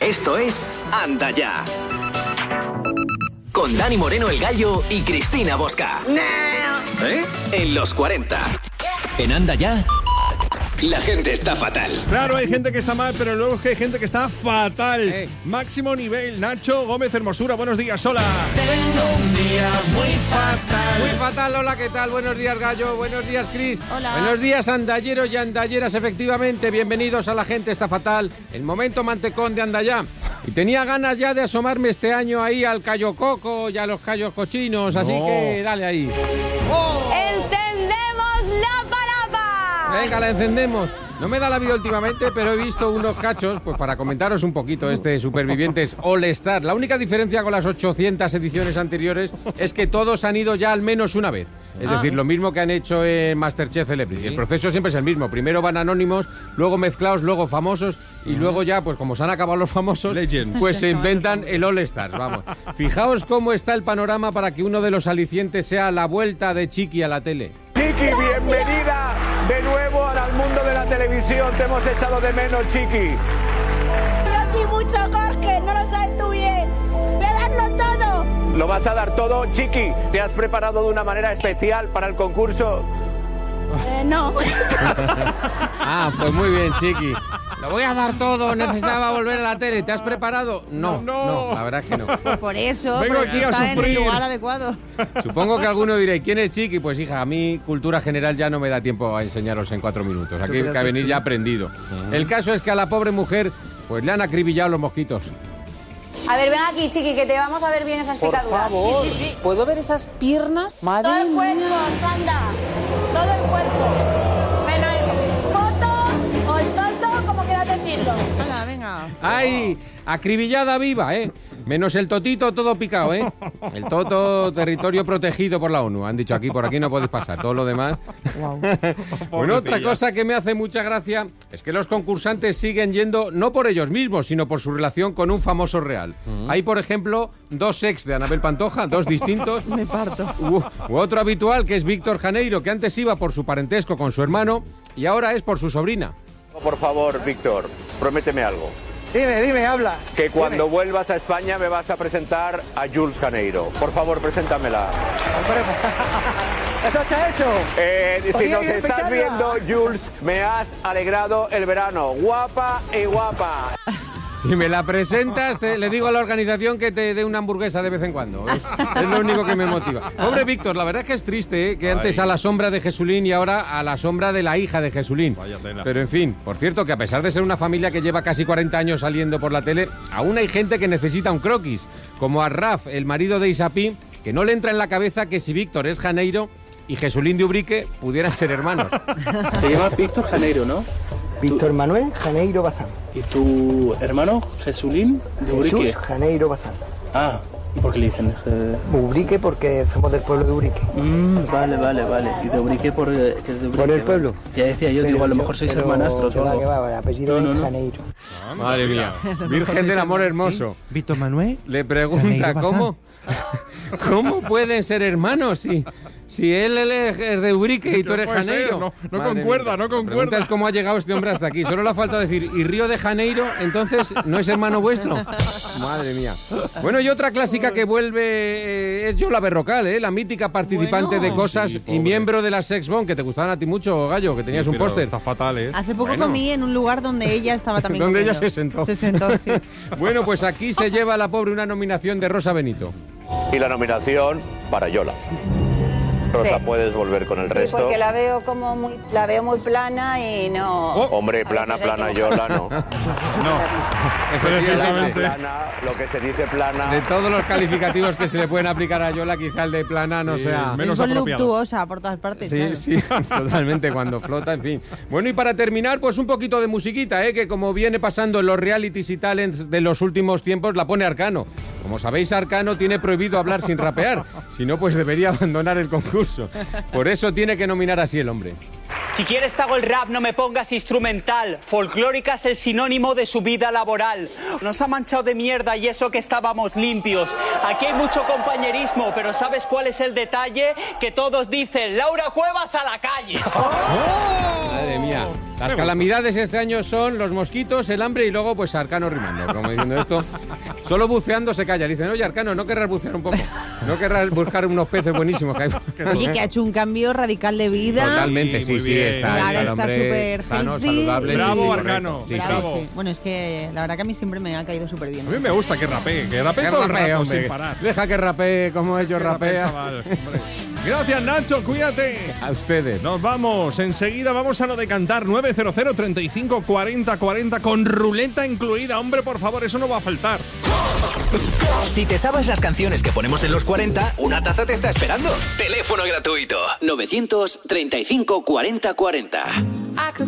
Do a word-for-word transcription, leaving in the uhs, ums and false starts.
Esto es Anda Ya. Con Dani Moreno el Gallo y Cristina Bosca. ¿Eh? En los cuarenta. En Anda Ya. La gente está fatal. Claro, hay gente que está mal, pero luego es que hay gente que está fatal. Eh. Máximo nivel. Nacho Gómez Hermosura, buenos días, hola. Tengo un día muy fatal. Muy fatal, hola, ¿qué tal? Buenos días, Gallo. Buenos días, Cris. Hola. Buenos días, andalleros y andalleras, efectivamente. Bienvenidos a La Gente Está Fatal, el momento mantecón de Andallá. Y tenía ganas ya de asomarme este año ahí al Cayo Coco y a los Cayos Cochinos, así No. que dale ahí. ¡Oh! ¡Encendemos la parada! Venga, la encendemos. No me da la vida últimamente, pero he visto unos cachos, pues para comentaros un poquito este Supervivientes All Star. La única diferencia con las ochocientas ediciones anteriores es que todos han ido ya al menos una vez. Es Ah. decir, lo mismo que han hecho en Masterchef Celebrity. El proceso siempre es el mismo. Primero van anónimos, luego mezclados, luego famosos y luego ya, pues como se han acabado los famosos, Legends. pues se inventan el All Stars. Vamos. Fijaos cómo está el panorama para que uno de los alicientes sea la vuelta de Chiqui a la tele. Chiqui, bienvenida de nuevo al mundo de la televisión. Te hemos echado de menos, Chiqui. Yo aquí mucho Jorge, no lo sabes tú bien. Voy a darlo todo. ¿Lo vas a dar todo, Chiqui? ¿Te has preparado de una manera especial para el concurso? Eh, no. Ah, pues muy bien, Chiqui. Lo voy a dar todo, necesitaba volver a la tele. ¿Te has preparado? No, No. no, la verdad es que no. Por eso, Vengo porque aquí a está en sufrir. el lugar adecuado. Supongo que alguno diréis, ¿quién es Chiqui? Pues hija, a mí cultura general ya no me da tiempo a enseñaros en cuatro minutos. Aquí hay que venir ya aprendido. El caso es que a la pobre mujer pues le han acribillado los mosquitos. A ver, ven aquí, Chiqui, que te vamos a ver bien esas Por picaduras. favor. Sí, sí, sí. ¿Puedo ver esas piernas? Madre Todo el mía. cuerpo, Sandra. Todo el cuerpo. Menos el moto o el tonto, como quieras decirlo. Hola, venga. ¡Ay! Acribillada viva, ¿eh? Menos el totito, todo picado, ¿eh? El toto, territorio protegido por la ONU. Han dicho aquí, por aquí no podéis pasar. Todo lo demás... Bueno, otra cosa que me hace mucha gracia es que los concursantes siguen yendo no por ellos mismos, sino por su relación con un famoso real. Hay, por ejemplo, dos ex de Anabel Pantoja, dos distintos. Me parto. U, u otro habitual, que es Víctor Janeiro, que antes iba por su parentesco con su hermano y ahora es por su sobrina. Por favor, Víctor, prométeme algo. Dime, dime, habla. Que cuando vuelvas a España me vas a presentar a Jules Janeiro. Por favor, preséntamela. ¿Esto está hecho? Eh, si Podría nos ir estás picando. viendo, Jules, me has alegrado el verano. Guapa y guapa. Si me la presentas, te- le digo a la organización que te dé una hamburguesa de vez en cuando. Es, es lo único que me motiva. Pobre Víctor, la verdad es que es triste, ¿eh? Que antes Ay. a la sombra de Jesulín y ahora a la sombra de la hija de Jesulín. Vaya tela. Pero en fin, por cierto, que a pesar de ser una familia que lleva casi cuarenta años saliendo por la tele, aún hay gente que necesita un croquis, como a Raf, el marido de Isapí, que no le entra en la cabeza que si Víctor es Janeiro y Jesulín de Ubrique pudieran ser hermanos. Te llamas Víctor Janeiro, ¿no? Víctor Manuel Janeiro Bazán. ¿Y tu hermano, Jesulín, de Ubrique? Jesús Janeiro Bazán. Ah, ¿por qué le dicen? Je- Ubrique porque somos del pueblo de Ubrique. Mm, vale, vale, vale. ¿Y de Ubrique por, eh, que es de Ubrique? ¿Por el pueblo? Ya decía yo, digo, a lo Pero mejor sois pero hermanastros que o va, algo. que va, el apellido No, no, es no. Janeiro. Madre mía, Virgen del Amor Hermoso. Víctor Manuel. Le pregunta, Janeiro Bazán. ¿cómo, ¿cómo pueden ser hermanos si, si él, él es de Ubrique y tú eres puede ser, Janeiro? no- no Madre concuerda, mía. no La pregunta concuerda. es cómo ha llegado este hombre hasta aquí. Solo le ha faltado decir, ¿y Río de Janeiro, entonces, no es hermano vuestro? Madre mía. Bueno, y otra clásica que vuelve eh, es Yola Berrocal, ¿eh? La mítica participante Bueno. de Cosas Sí, y pobre. miembro de la Sex Bomb, que te gustaban a ti mucho, Gallo, que tenías Sí, un pero póster. Está fatal, ¿eh? Hace poco Bueno. comí en un lugar donde ella estaba también Donde ella comiendo. se sentó. Se sentó, sí. Bueno, pues aquí se lleva la pobre una nominación de Rosa Benito. Y la nominación para Yola. Rosa, Sí. puedes volver con el Sí, resto. porque la veo como muy, la veo muy plana y no. Oh. Hombre, plana, A veces hay plana, que Yola, no. No, Efectivamente. precisamente. Plana, lo que se dice plana. De todos los calificativos que se le pueden aplicar a Yola, quizá el de plana no Sí, sea... menos Es apropiado. voluptuosa por todas partes. Sí, claro. sí, totalmente, cuando flota, en fin. Bueno, y para terminar, pues un poquito de musiquita, ¿eh? Que como viene pasando en los realities y talents de los últimos tiempos, la pone Arcano. Como sabéis, Arcano tiene prohibido hablar sin rapear. Si no, pues debería abandonar el concurso. Por eso tiene que nominar así el hombre. Si quieres te hago el rap, no me pongas instrumental. Folclórica es el sinónimo de su vida laboral. Nos ha manchado de mierda y eso que estábamos limpios. Aquí hay mucho compañerismo, pero ¿sabes cuál es el detalle? Que todos dicen, Laura Cuevas a la calle. Madre mía. mía. Las Me calamidades este año son los mosquitos, el hambre y luego pues Arcano rimando, como diciendo esto. Solo buceando se calla. Dicen, oye Arcano, ¿no querrás bucear un poco? ¿No querrás buscar unos peces buenísimos que hay? Oye, que ha hecho un cambio radical de vida. Totalmente, Sí, sí, muy sí, bien. está, Ahora el está hombre súper sano, healthy. saludable. Bravo, sí, Arcano, correcto. Sí, sí. bravo. Sí. Bueno, es que la verdad que a mí siempre me ha caído súper bien. A mí me gusta que rapee, que rapee Que todo el rapee, rato hombre. sin parar. Deja que rapee como ellos Que rapee, rapean. chaval, hombre. Gracias, Nacho, cuídate. A ustedes. Nos vamos, enseguida vamos a lo de cantar nueve cero cero, treinta y cinco, cuarenta, cuarenta con ruleta incluida. Hombre, por favor, eso no va a faltar. Si te sabes las canciones que ponemos en los cuarenta, una taza te está esperando. Teléfono gratuito. novecientos treinta y cinco, cuarenta, cuarenta.